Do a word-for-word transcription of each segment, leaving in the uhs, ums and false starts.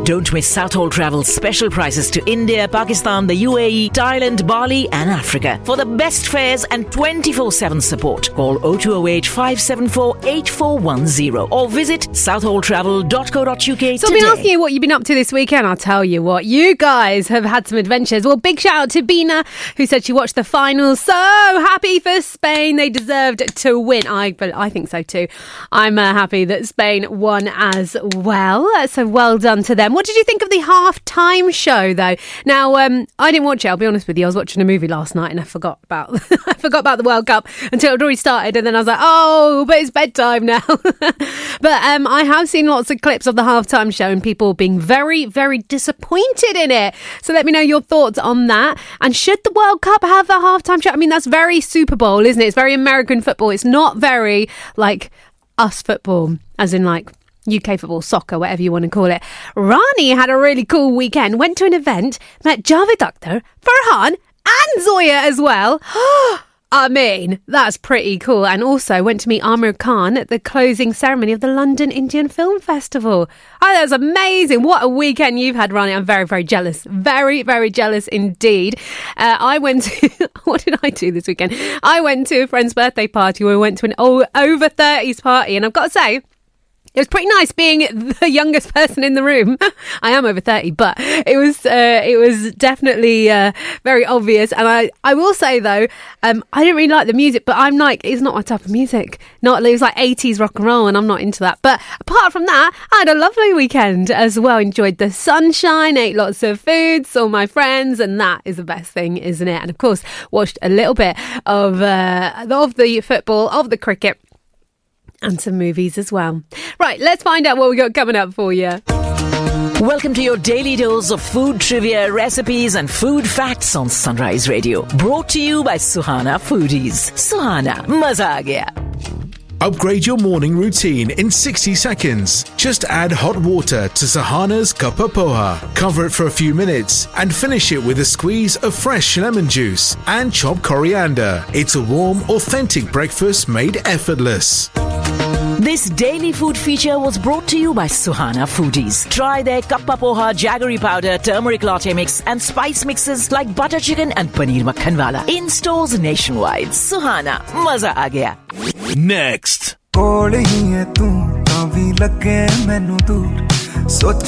Don't miss Southall Travel's special prices to India, Pakistan, the U A E, Thailand, Bali and Africa. For the best fares and twenty-four seven support, call oh two oh eight, five seven four, eight four one oh or visit southall travel dot co dot uk today. So I've been asking you what you've been up to this weekend. I'll tell you what, you guys have had some adventures. Well, big shout out to Bina, who said she watched the finals. So happy for Spain. They deserved to win. I, but I think so too. I'm uh, happy that Spain won as well. So well done to them. What did you think of the half-time show, though? Now, um, I didn't watch it, I'll be honest with you. I was watching a movie last night and I forgot about I forgot about the World Cup until it had already started, and then I was like, oh, but it's bedtime now. But um, I have seen lots of clips of the half-time show and people being very, very disappointed in it. So let me know your thoughts on that. And should the World Cup have a half-time show? I mean, that's very Super Bowl, isn't it? It's very American football. It's not very, like, us football, as in, like, U K football, soccer, whatever you want to call it. Rani had a really cool weekend, went to an event, met Javed Akhtar, Farhan and Zoya as well. I mean, that's pretty cool. And also went to meet Amir Khan at the closing ceremony of the London Indian Film Festival. Oh, that was amazing. What a weekend you've had, Rani. I'm very, very jealous. Very, very jealous indeed. Uh, I went to... what did I do this weekend? I went to a friend's birthday party where we went to an over thirties party. And I've got to say, it was pretty nice being the youngest person in the room. I am over thirty, but it was uh, it was definitely uh, very obvious. And I, I will say, though, um, I didn't really like the music, but I'm like, it's not my type of music. Not, it was like eighties rock and roll, and I'm not into that. But apart from that, I had a lovely weekend as well. Enjoyed the sunshine, ate lots of food, saw my friends, and that is the best thing, isn't it? And of course, watched a little bit of uh, of the football, of the cricket, and some movies as well. Right, let's find out what we got coming up for you. Welcome to your daily dose of food trivia, recipes and food facts on Sunrise Radio. Brought to you by Suhana Foodies. Suhana, maza aa gaya. Upgrade your morning routine in sixty seconds. Just add hot water to Sahana's Kappa Poha. Cover it for a few minutes and finish it with a squeeze of fresh lemon juice and chopped coriander. It's a warm, authentic breakfast made effortless. This daily food feature was brought to you by Suhana Foodies. Try their Kappa Poha, jaggery powder, turmeric latte mix and spice mixes like butter chicken and paneer makhan wala in stores nationwide. Suhana, maza aa gaya. Next.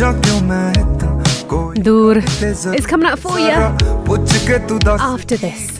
Dur is coming up for you after this.